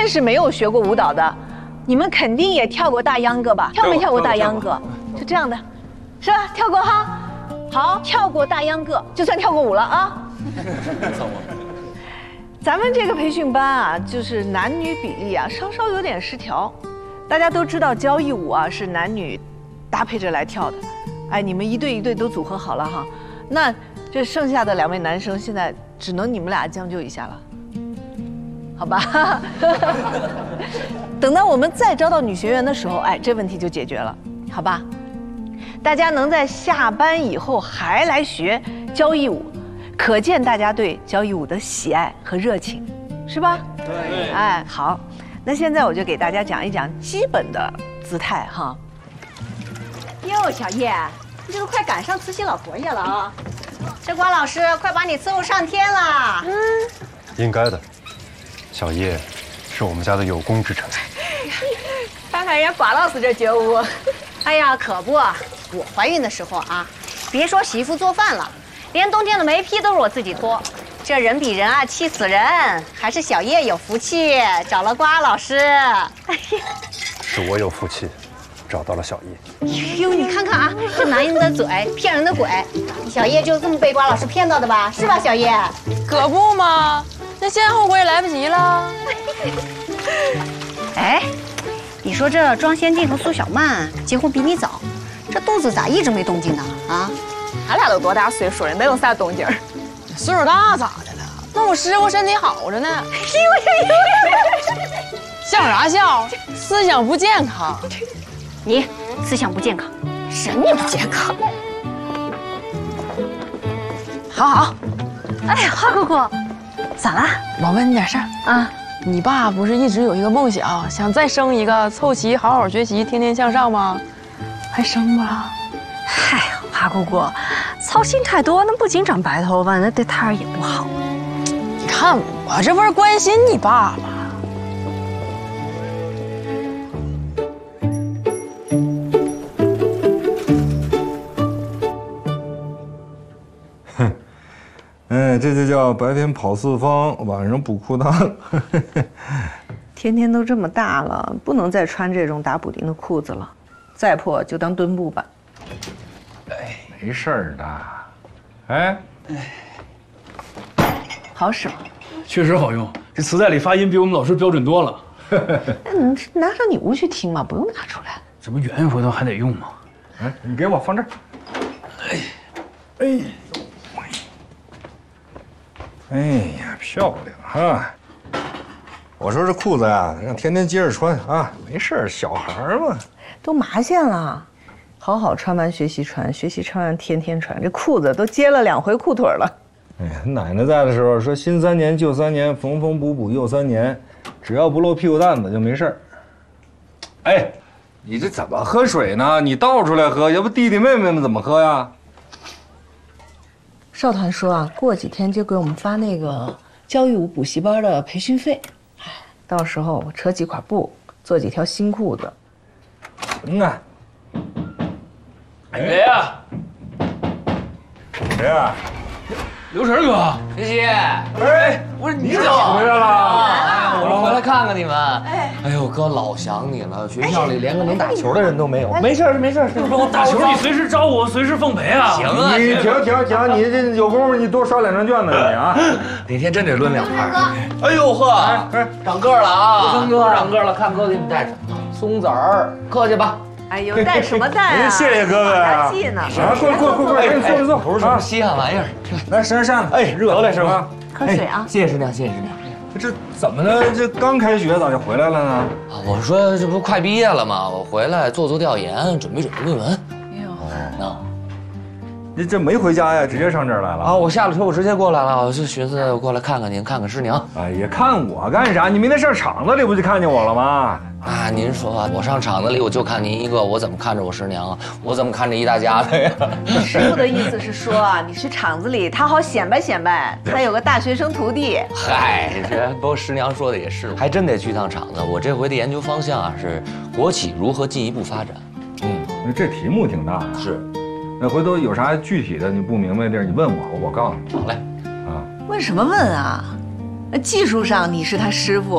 天是没有学过舞蹈的，你们肯定也跳过大秧歌吧？跳没跳过大秧歌？就这样的，是吧？跳过哈。好，跳过大秧歌，就算跳过舞了啊。咱们这个培训班啊，就是男女比例啊，稍稍有点失调。大家都知道交谊舞啊是男女搭配着来跳的，哎，你们一对一对都组合好了哈。那这剩下的2位男生，现在只能你们俩将就一下了，好吧？等到我们再招到女学员的时候，哎，这问题就解决了，好吧？大家能在下班以后还来学交谊舞，可见大家对交谊舞的喜爱和热情，是吧？对。哎，好，那现在我就给大家讲一讲基本的姿态哈。 哟，小叶，你这都快赶上慈禧老佛爷了啊！这瓜老师快把你伺候上天了。 应该的，小叶是我们家的有功之臣。 看看人家瓜老师这觉悟。哎呀，可不，我怀孕的时候啊，别说洗衣服做饭了，连冬天的煤坯都是我自己拖。这人比人啊，气死人！还是小叶有福气，找了瓜老师。 是我有福气，找到了小叶。 哟，你看看啊，这男人的嘴骗人的鬼，小叶就这么被瓜老师骗到的吧？是吧，小叶？ 可不嘛，那现在后悔也来不及了。 哎，你说这庄先进和苏小曼结婚比你早，这肚子咋一直没动静呢？啊？ 俺俩都多大岁数了，能有啥动静？岁数大咋的了？那我师傅身体好着呢。笑啥笑？思想不健康。 你思想不健康，人也不健康。 好好。 哎，花姑姑，咋啦？ 我问你点事儿啊。你爸不是一直有一个梦想，想再生一个，凑齐好好学习，天天向上吗？还生吧？ 嗨，花姑姑，操心太多，那不仅长白头发，那对胎儿也不好。 你看我这不是关心你爸吗？ 哎，这就叫白天跑四方，晚上补裤裆。 天天都这么大了，不能再穿这种打补丁的裤子了，再破就当墩布吧。 哎，没事儿的。哎， 好使吗？ 确实好用，这磁带里发音比我们老师标准多了。 你拿上你屋去听嘛，不用拿出来。 这不圆回头还得用吗？ 哎，你给我放这儿。哎呀，漂亮哈！我说这裤子呀，让天天接着穿啊，没事儿，小孩儿嘛。 都麻线了，好好穿完学习穿，学习穿完天天穿，这裤子都接了2回裤腿了。 哎呀，奶奶在的时候说新3年旧3年，缝缝补补又3年，只要不露屁股蛋子就没事儿。哎，你这怎么喝水呢？你倒出来喝，要不弟弟妹妹们怎么喝呀？ 少团说啊，过几天就给我们发那个交谊舞补习班的培训费，哎，到时候我扯几块布，做几条新裤子。 行啊。 谁呀？ 谁呀？ 刘晨哥。 学习， 哎， 不是你怎么回来了？ 哎，我回来看看你们。哎呦，哥，老想你了。学校里连个能打球的人都没有。没事没事， 我打球你随时招我，随时奉陪啊。 行啊， 你停，你这有功夫你多刷2张卷子你啊。 哪天真得抡2盘。哎呦呵，长个了啊！峰哥长个了，看哥给你带什么？松子儿，客气吧。 哎呦，带什么带啊？ 谢谢哥哥呀！ 记呢。 啊，过来，坐。 不是什么稀罕玩意儿。 来，扇扇子。哎，热来，师傅。 喝水啊！ 谢谢师娘，谢谢师娘。 这怎么的？这刚开学咋就回来了呢？ 啊，我说这不快毕业了吗？我回来做调研，准备论文。 哎呦， 啊， 你这没回家呀？直接上这儿来了啊！我下了车，我直接过来了。我就寻思过来看看您，看看师娘。 哎呀，看我干啥？你明天上厂子里不就看见我了吗？ 啊，您说我上厂子里我就看您一个，我怎么看着我师娘啊？我怎么看着一大家子呀？ 师傅的意思是说啊，你去厂子里，他好显摆显摆，他有个大学生徒弟。 嗨，这不过师娘说的也是，还真得去趟厂子。我这回的研究方向啊是国企如何进一步发展。 这题目挺大的。 是。 那回头有啥具体的你不明白的地儿，你问我，我告诉你。 好嘞。 问什么问啊？技术上你是他师傅，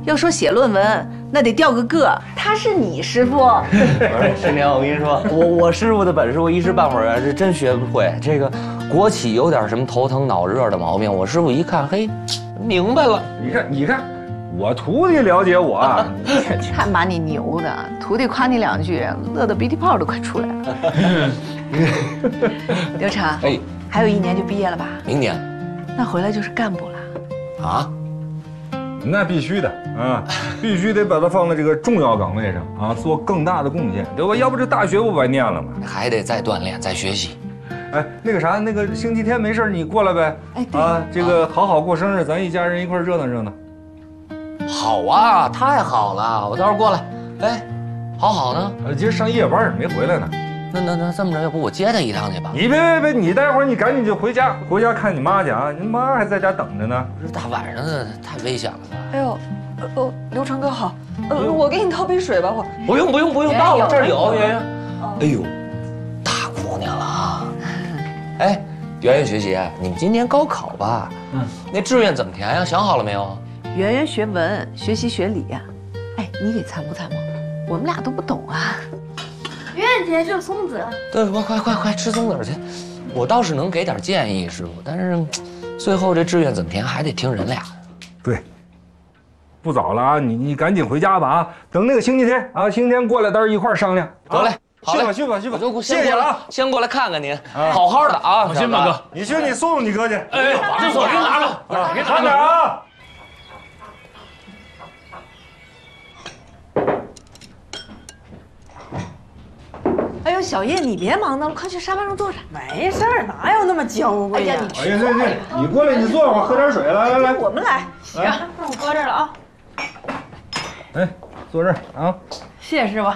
要说写论文，那得调个个，他是你师傅。 师娘，我跟你说，我师傅的本事，我一时半会儿是真学不会。这个国企有点什么头疼脑热的毛病，我师傅一看，嘿，明白了。 你看，我徒弟了解我啊， 看把你牛的，徒弟夸你两句，乐得鼻涕泡都快出来了。刘成， 哎， 还有1年就毕业了吧？ 明年那回来就是干部了。 啊？ 那必须的啊，必须得把它放在这个重要岗位上啊，做更大的贡献，对吧？要不这大学不白念了吗？ 还得再锻炼，再学习。 哎，那个啥，那个星期天没事你过来呗。哎，啊，这个好好过生日，咱一家人一块热闹热闹。 好啊，太好了，我到时候过来。哎，好呢。 今儿上夜班没回来呢。 那这么着，要不我接他一趟去吧？ 你别，你待会儿你赶紧就回家看你妈去啊！你妈还在家等着呢。 这大晚上的太危险了吧？ 哎呦，刘成哥好，我给你倒杯水吧，我不用，到了这儿有圆圆。哎呦，大姑娘了啊！哎，圆圆学习，你们今年高考吧？那志愿怎么填呀？想好了没有？ 圆圆学文，学习学理呀。哎，你给参谋参谋，我们俩都不懂啊。 圆圆姐就是松子。 对，快吃松子去。我倒是能给点建议，师傅，但是最后这志愿怎么填还得听人俩。 对，不早了啊，你赶紧回家吧啊！等那个星期天过来，到时候一块商量。 得嘞，好嘞， 去吧， 谢谢啊，先过来看看您，好好的啊， 放心吧哥。 你去，你送你哥去。 哎，这手给你拿着， 快点啊！ 哎呦，小叶，你别忙了，快去沙发上坐着。 没事儿，哪有那么娇贵呀？ 哎呀，你过来，你坐会儿，喝点水，来， 我们来。 行，那我搁这儿了啊。 哎，坐这儿啊。 谢谢师傅。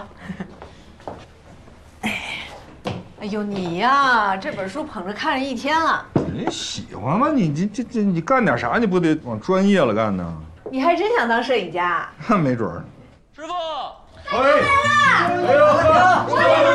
哎呦，你呀，这本书捧着看了1天了。 你喜欢吗？你干点啥？你不得往专业了干呢？ 你还真想当摄影家？ 那没准儿。 师傅。 哎呦呵！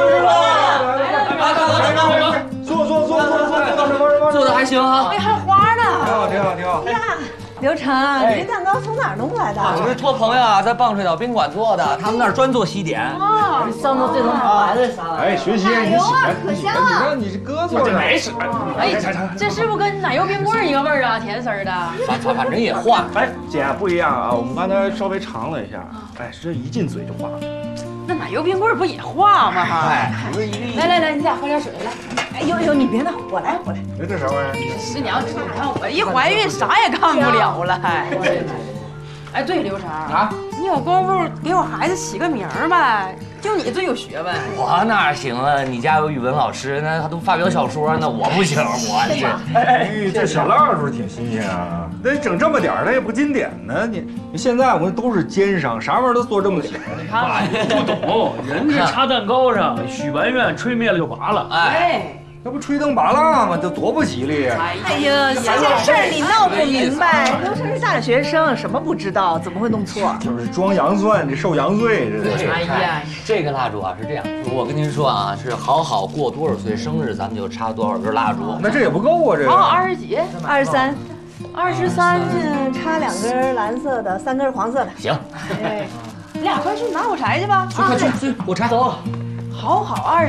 做的还行哈。 哎，还有花呢。 挺好。 呀，刘成，你这蛋糕从哪儿弄来的？ 我是托朋友啊，在棒水岛宾馆做的，他们那儿专做西点。 哦，上头这种孩子啥？ 哎，学习你喜欢，你让你这哥做的没事。 哎，这是不是跟奶油冰棍一个味儿啊？甜丝儿的。 反正也换。 哎，姐不一样啊，我们刚才稍微尝了一下，哎，这一进嘴就化。 那奶油冰棍不也化吗？哈！ 哎， 来，你俩喝点水来。 哎呦，你别闹，我来。 哎，这啥玩意儿？ 师娘，你看我一怀孕啥也干不了了，还。哎，对，刘成啊，你有功夫给我孩子起个名儿呗？就你最有学问。 我哪行啊？你家有语文老师，那他都发表小说呢，我不行，我这。 哎，这小蜡烛挺新鲜啊！那整这么点儿，它也不经典呢。你现在我都是奸商，啥玩意儿都做这么小。 爸，你不懂，人这插蛋糕上，许完愿吹灭了就拔了。 哎。 那不吹灯拔蜡吗？这多不吉利呀！ 哎呀，这件事儿你闹不明白。刘成是大学生，什么不知道，怎么会弄错？ 就是装洋蒜，这受洋罪，这是。 哎呀，这个蜡烛啊是这样，我跟您说啊，是好过多少岁生日，咱们就插多少根蜡烛。 那这也不够啊，这个。 哦，20几 ，23，插2根蓝色的，3根黄色的。 行。 哎，你俩快去拿火柴去吧。 快去，火柴走。 好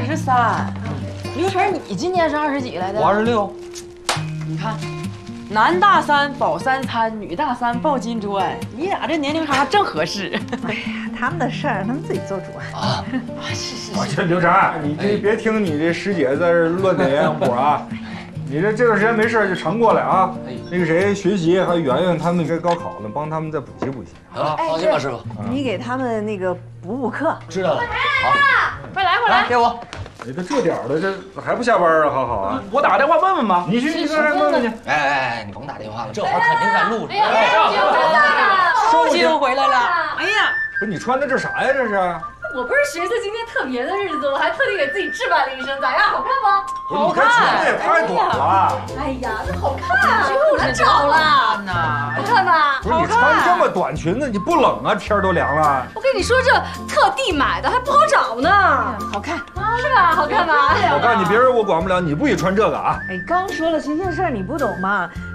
23。刘成，你今年是20几来的？ 我26。 你看，男大3保3餐，女大3抱金砖，你俩这年龄差正合适。 哎呀，他们的事儿他们自己做主啊。 是。 我这刘成，你别听你这师姐在这乱点烟火啊！你这段时间没事就常过来啊。那个谁学习，还有圆圆他们该高考了，帮他们再补习啊。放心吧，师傅。 你给他们那个补课。 知道了。好， 快来， 给我。 你这点了，这还不下班啊？好啊！ 我打电话问问吧。 你去刚才问问去。 哎，你甭打电话了，这会儿肯定在路上。 收金回来了。哎呀， 不是你穿的这啥呀？这是？ 我不是寻思今天特别的日子，我还特地给自己置办了一身，咋样？好看不？ 好看。你穿的也太短了。 哎呀，这好看，难找了。好看吧？ 不是你穿这么短裙子，你不冷啊？天都凉了。 我跟你说，这特地买的，还不好找呢。 好看， 是吧？好看吧？ 我告诉你，别人我管不了，你不许穿这个啊！ 哎，刚说了新鲜事儿，你不懂吗？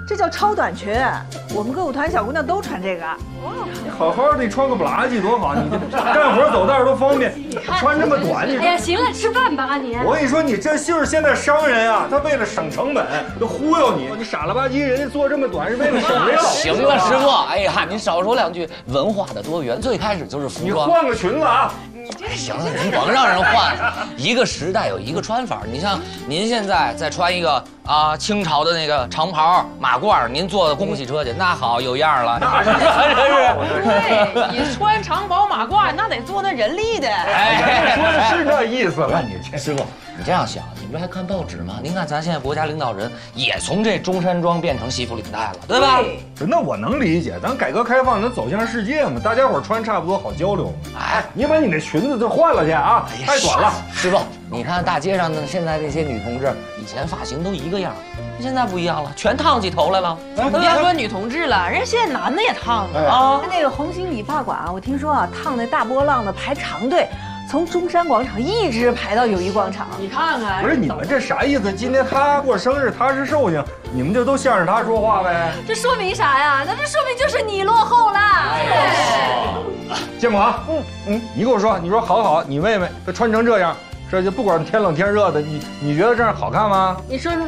这叫超短裙，我们歌舞团小姑娘都穿这个。 你好好的穿个布拉吉多好，你这干活走道都方便。穿这么短，你哎呀，行了，吃饭吧你。 我跟你说，你这就是现在商人啊，他为了省成本，就忽悠你。你傻了吧唧，人家做这么短是为了省料。 行了，师傅，哎呀，您少说两句，文化的多元，最开始就是服装。 你换个裙子啊！ 行了，您甭让人换，一个时代有一个穿法。你像您现在再穿一个清朝的那个长袍马褂，您坐公汽车去，那好有样了。那是对，你穿长袍马褂，那得坐那人力的。 哎，说的是这意思了。 你师傅，你这样想，你不是还看报纸吗？您看咱现在国家领导人也从这中山装变成西服领带了，对吧？ 那我能理解，咱改革开放，咱走向世界嘛，大家伙穿差不多好交流。哎，你把你那裙子就换了去啊，太短了。 师傅，你看大街上的现在这些女同志，以前发型都一个样，现在不一样了，全烫起头来了。 你别说女同志了，人现在男的也烫了啊。 那个红星理发馆啊，我听说啊，烫那大波浪的排长队。从中山广场一直排到友谊广场， 你看看， 不是你们这啥意思？今天他过生日，他是寿星，你们就都向着他说话呗？ 这说明啥呀？那这说明就是你落后了。 建国，你跟我说，你说好，你妹妹她穿成这样，这就不管天冷天热的，你觉得这样好看吗？ 你说说。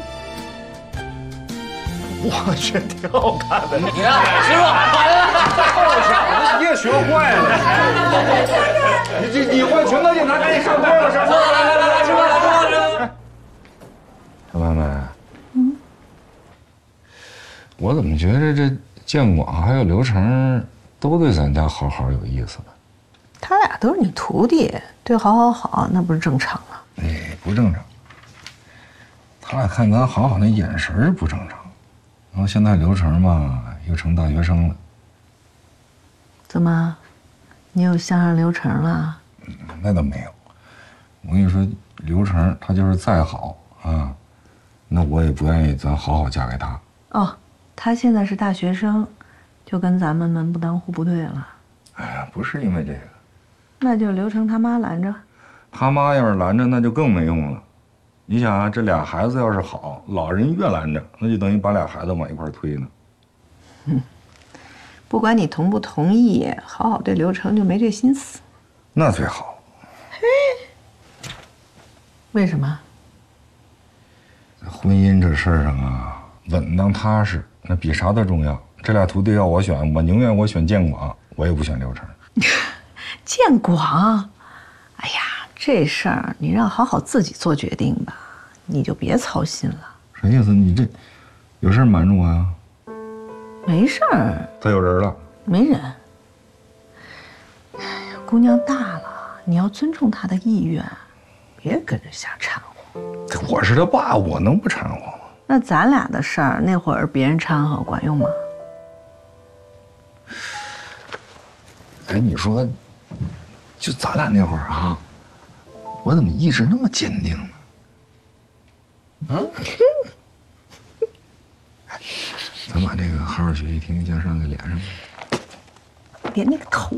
我觉得挺好看的。 你看，师傅， 你也学坏了。你换裙子去，咱赶紧上桌了，上桌了，来，吃饭来。小妹妹，我怎么觉得这建广还有刘成都对咱家好好有意思呢？ 他俩都是你徒弟，对好，那不是正常吗？ 哎，不正常。他俩看咱好那眼神不正常。然后现在刘成嘛，又成大学生了。 怎么，你又相上刘成了？ 那倒没有。我跟你说，刘成他就是再好啊，那我也不愿意咱好嫁给他。 哦，他现在是大学生，就跟咱们门不当户不对了。 哎呀，不是因为这个， 那就刘成他妈拦着。 他妈要是拦着，那就更没用了。你想啊，这俩孩子要是好，老人越拦着，那就等于把俩孩子往一块推呢。 不管你同不同意，好对刘成就没这心思。 那最好。 嘿，为什么？ 在婚姻这事儿上啊，稳当踏实，那比啥都重要。这俩徒弟要我选，我宁愿我选建广，我也不选刘成。 建广，哎呀。这事儿你让好自己做决定吧，你就别操心了。 啥意思？你这有事瞒着我呀？ 没事儿。 他有人了？ 没人。哎呀，姑娘大了，你要尊重她的意愿，别跟着瞎掺和。 我是他爸，我能不掺和吗？ 那咱俩的事儿，那会儿别人掺和管用吗？ 哎，你说，就咱俩那会儿啊。我怎么一直那么坚定呢？咱把这个好好学习，天天向上给连上吧。 连那个头。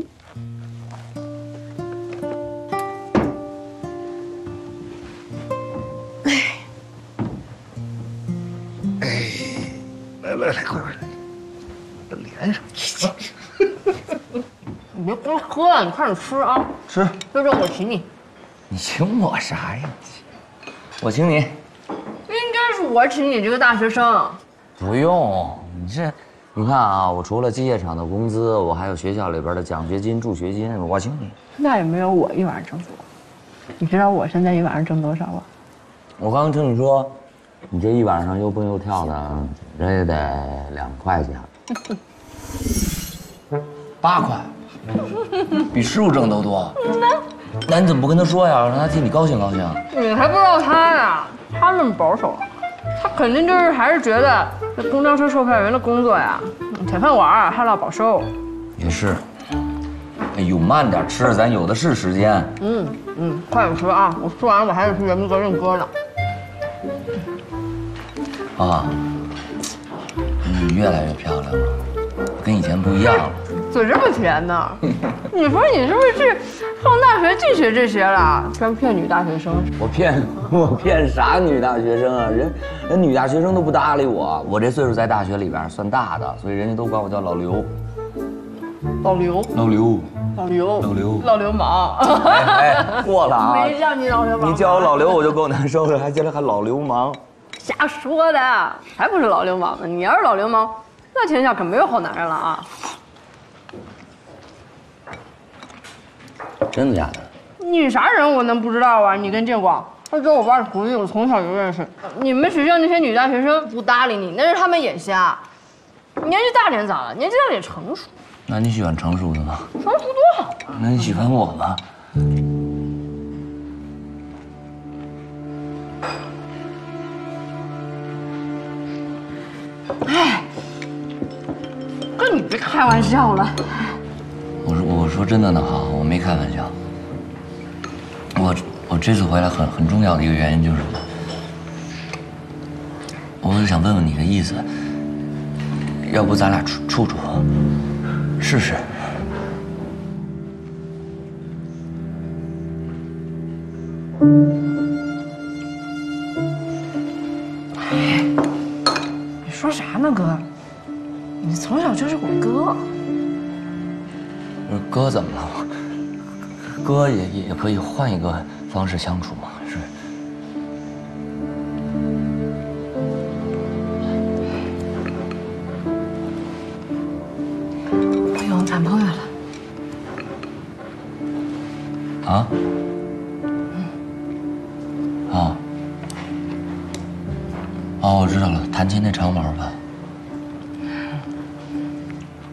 来，快来，连上。 你别光喝了，你快点吃啊！ 吃。 这我请你。 你请我啥呀？我请你。 应该是我请你这个大学生。 不用，你看啊，我除了机械厂的工资，我还有学校里边的奖学金、助学金，我请你。 那也没有我一晚上挣多。你知道我现在一晚上挣多少吗？ 我刚刚听你说，你这一晚上又蹦又跳的，这也得2块钱。8块，比师傅挣都多。那你怎么不跟他说呀？让他替你高兴高兴。 你还不知道他呀，他那么保守，他肯定就是还是觉得这公交车售票员的工作呀，铁饭碗还老保收。 也是。哎呦，慢点吃，咱有的是时间。 快点吃啊！我吃完我还得去人民歌认歌呢。 啊，你越来越漂亮了，跟以前不一样了。 嘴这么甜呢？你说你是不是去上大学净学这些了？居然骗女大学生！ 我骗啥女大学生啊？人女大学生都不搭理我，我这岁数在大学里边算大的，所以人家都管我叫老刘。 老刘，老流氓！ 哎，过了啊！ 没叫你老流氓， 你叫我老刘我就够难受了，还叫他还老流氓。 瞎说的，才不是老流氓呢！你要是老流氓，那天下可没有好男人了啊！ 真的假的？ 你啥人我能不知道啊？你跟建广，他跟我爸是朋友，从小就认识。你们学校那些女大学生不搭理你，那是他们眼瞎。年纪大点咋了？年纪大点成熟。 那你喜欢成熟的吗？ 成熟多好啊！ 那你喜欢我吗？ 哎，跟你别开玩笑了。 我说真的呢哈，我没开玩笑。我这次回来很重要的一个原因就是，我是想问问你的意思，要不咱俩处，试试。 哎，你说啥呢，哥？你从小就是我哥。 不是哥怎么了？哥也可以换一个方式相处嘛，是。 我有男朋友了。 啊？哦。哦，我知道了，弹琴那长毛吧。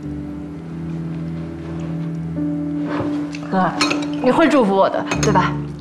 哥，你会祝福我的，对吧？